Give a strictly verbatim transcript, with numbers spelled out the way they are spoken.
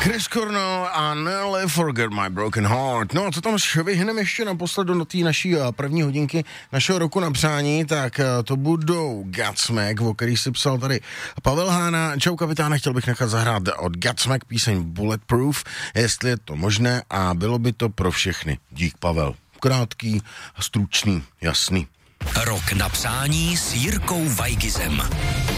Chris Cornell a Nearly Forget My Broken Heart. No a co tam švihneme ještě naposled do té naší první hodinky našeho roku na přání, tak to budou Godsmack, o který si psal tady Pavel Hána. Čau kapitáne, chtěl bych nechat zahrát od Godsmack píseň Bulletproof, jestli je to možné a bylo by to pro všechny. Dík Pavel. Krátký, stručný, jasný. Rok na přání s Jirkou Weigizem.